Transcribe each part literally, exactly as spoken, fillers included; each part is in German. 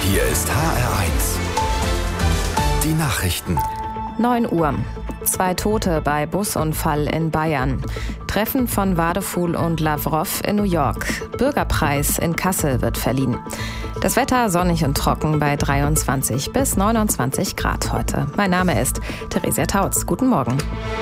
Hier ist H R eins. Die Nachrichten. neun Uhr. Zwei Tote bei Busunfall in Bayern. Treffen von Wadefuhl und Lavrov in New York. Bürgerpreis in Kassel wird verliehen. Das Wetter sonnig und trocken bei dreiundzwanzig bis neunundzwanzig Grad heute. Mein Name ist Theresia Tautz. Guten Morgen.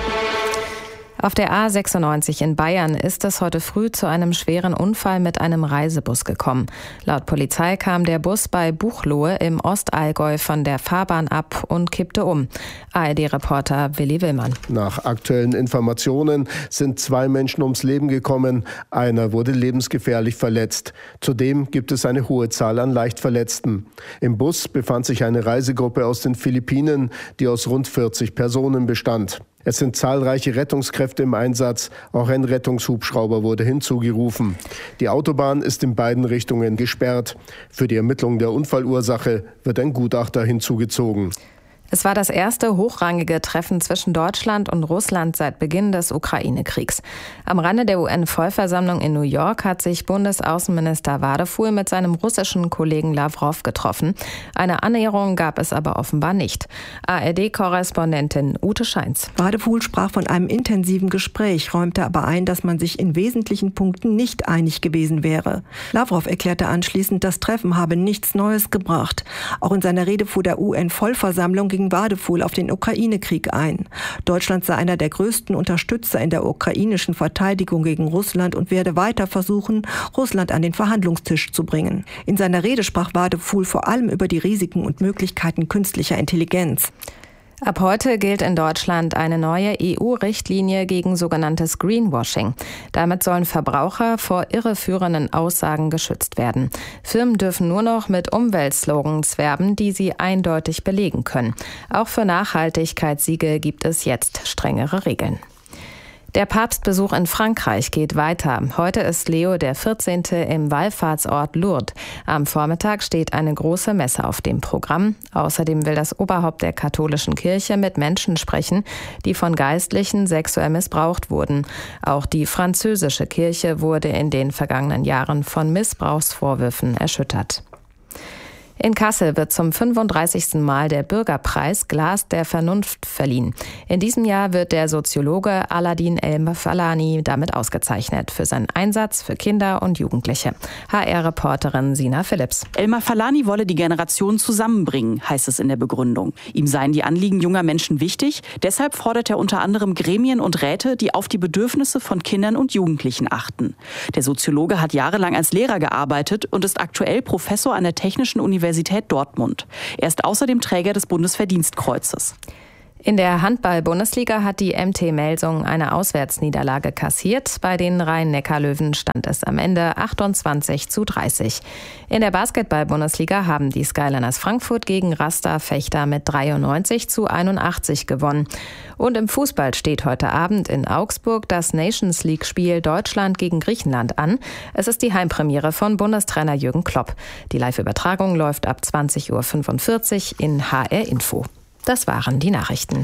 Auf der A sechsundneunzig in Bayern ist es heute früh zu einem schweren Unfall mit einem Reisebus gekommen. Laut Polizei kam der Bus bei Buchloe im Ostallgäu von der Fahrbahn ab und kippte um. A R D-Reporter Willi Willmann. Nach aktuellen Informationen sind zwei Menschen ums Leben gekommen. Einer wurde lebensgefährlich verletzt. Zudem gibt es eine hohe Zahl an Leichtverletzten. Im Bus befand sich eine Reisegruppe aus den Philippinen, die aus rund vierzig Personen bestand. Es sind zahlreiche Rettungskräfte im Einsatz, auch ein Rettungshubschrauber wurde hinzugerufen. Die Autobahn ist in beiden Richtungen gesperrt. Für die Ermittlung der Unfallursache wird ein Gutachter hinzugezogen. Es war das erste hochrangige Treffen zwischen Deutschland und Russland seit Beginn des Ukraine-Kriegs. Am Rande der U N-Vollversammlung in New York hat sich Bundesaußenminister Wadefuhl mit seinem russischen Kollegen Lavrov getroffen. Eine Annäherung gab es aber offenbar nicht. A R D-Korrespondentin Ute Scheins. Wadefuhl sprach von einem intensiven Gespräch, räumte aber ein, dass man sich in wesentlichen Punkten nicht einig gewesen wäre. Lavrov erklärte anschließend, das Treffen habe nichts Neues gebracht. Auch in seiner Rede vor der U N-Vollversammlung ging Wadefuhl auf den Ukraine-Krieg ein. Deutschland sei einer der größten Unterstützer in der ukrainischen Verteidigung gegen Russland und werde weiter versuchen, Russland an den Verhandlungstisch zu bringen. In seiner Rede sprach Wadefuhl vor allem über die Risiken und Möglichkeiten künstlicher Intelligenz. Ab heute gilt in Deutschland eine neue E U-Richtlinie gegen sogenanntes Greenwashing. Damit sollen Verbraucher vor irreführenden Aussagen geschützt werden. Firmen dürfen nur noch mit Umweltslogans werben, die sie eindeutig belegen können. Auch für Nachhaltigkeitssiegel gibt es jetzt strengere Regeln. Der Papstbesuch in Frankreich geht weiter. Heute ist Leo der vierzehnte im Wallfahrtsort Lourdes. Am Vormittag steht eine große Messe auf dem Programm. Außerdem will das Oberhaupt der katholischen Kirche mit Menschen sprechen, die von Geistlichen sexuell missbraucht wurden. Auch die französische Kirche wurde in den vergangenen Jahren von Missbrauchsvorwürfen erschüttert. In Kassel wird zum fünfunddreißigsten Mal der Bürgerpreis Glas der Vernunft verliehen. In diesem Jahr wird der Soziologe Aladin El-Falani damit ausgezeichnet für seinen Einsatz für Kinder und Jugendliche. H R-Reporterin Sina Philipps. El-Falani wolle die Generationen zusammenbringen, heißt es in der Begründung. Ihm seien die Anliegen junger Menschen wichtig. Deshalb fordert er unter anderem Gremien und Räte, die auf die Bedürfnisse von Kindern und Jugendlichen achten. Der Soziologe hat jahrelang als Lehrer gearbeitet und ist aktuell Professor an der Technischen Universität Universität Dortmund. Er ist außerdem Träger des Bundesverdienstkreuzes. In der Handball-Bundesliga hat die M T Melsungen eine Auswärtsniederlage kassiert. Bei den Rhein-Neckar-Löwen stand es am Ende achtundzwanzig zu dreißig. In der Basketball-Bundesliga haben die Skyliners Frankfurt gegen Rasta Fechter mit dreiundneunzig zu einundachtzig gewonnen. Und im Fußball steht heute Abend in Augsburg das Nations League-Spiel Deutschland gegen Griechenland an. Es ist die Heimpremiere von Bundestrainer Jürgen Klopp. Die Live-Übertragung läuft ab zwanzig Uhr fünfundvierzig in H R Info. Das waren die Nachrichten.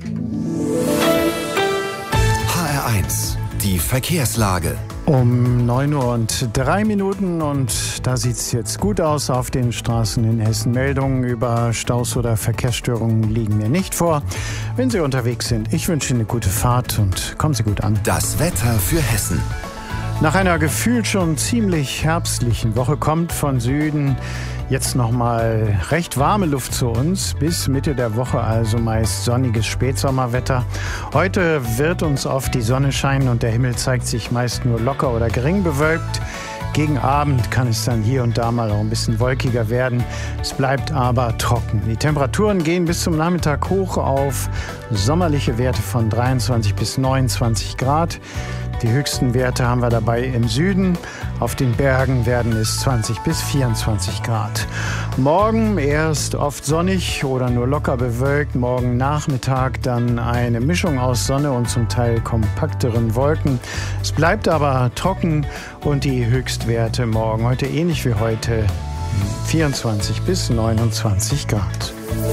H R eins, die Verkehrslage. Um neun Uhr und drei Minuten und da sieht es jetzt gut aus auf den Straßen in Hessen. Meldungen über Staus oder Verkehrsstörungen liegen mir nicht vor. Wenn Sie unterwegs sind, ich wünsche Ihnen eine gute Fahrt und kommen Sie gut an. Das Wetter für Hessen. Nach einer gefühlt schon ziemlich herbstlichen Woche kommt von Süden jetzt nochmal recht warme Luft zu uns. Bis Mitte der Woche also meist sonniges Spätsommerwetter. Heute wird uns oft die Sonne scheinen und der Himmel zeigt sich meist nur locker oder gering bewölkt. Gegen Abend kann es dann hier und da mal auch ein bisschen wolkiger werden. Es bleibt aber trocken. Die Temperaturen gehen bis zum Nachmittag hoch auf sommerliche Werte von dreiundzwanzig bis neunundzwanzig Grad. Die höchsten Werte haben wir dabei im Süden. Auf den Bergen werden es zwanzig bis vierundzwanzig Grad. Morgen erst oft sonnig oder nur locker bewölkt. Morgen Nachmittag dann eine Mischung aus Sonne und zum Teil kompakteren Wolken. Es bleibt aber trocken und die Höchstwerte morgen heute ähnlich wie heute vierundzwanzig bis neunundzwanzig Grad.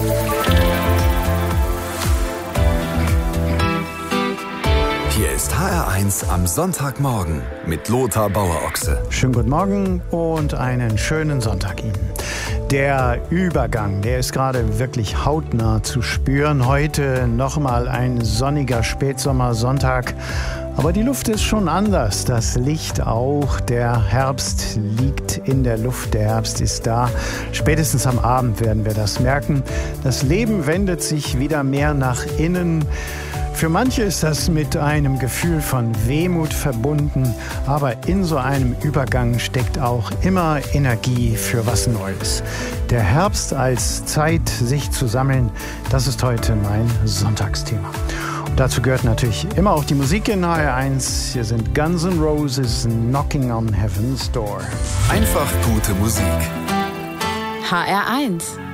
Hier ist H R eins am Sonntagmorgen mit Lothar Bauer-Ochse. Schönen guten Morgen und einen schönen Sonntag Ihnen. Der Übergang, der ist gerade wirklich hautnah zu spüren. Heute nochmal ein sonniger Spätsommersonntag. Aber die Luft ist schon anders, das Licht auch. Der Herbst liegt in der Luft, der Herbst ist da. Spätestens am Abend werden wir das merken. Das Leben wendet sich wieder mehr nach innen. Für manche ist das mit einem Gefühl von Wehmut verbunden, aber in so einem Übergang steckt auch immer Energie für was Neues. Der Herbst als Zeit, sich zu sammeln, das ist heute mein Sonntagsthema. Und dazu gehört natürlich immer auch die Musik in H R eins. Hier sind Guns N' Roses, Knocking on Heaven's Door. Einfach gute Musik. H R eins